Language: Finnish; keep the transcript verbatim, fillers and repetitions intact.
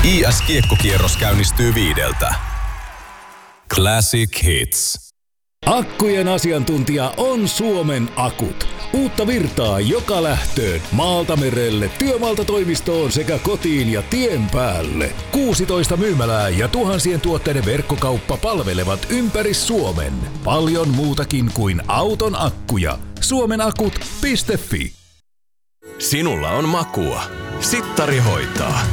I S-kiekkokierros käynnistyy viideltä. Classic Hits. Akkujen asiantuntija on Suomen Akut. Uutta virtaa joka lähtöön, maalta merelle, työmaalta toimistoon sekä kotiin ja tien päälle. kuusitoista myymälää ja tuhansien tuotteiden verkkokauppa palvelevat ympäri Suomen. Paljon muutakin kuin auton akkuja. suomenakut piste fi. Sinulla on makua. Sittari hoitaa.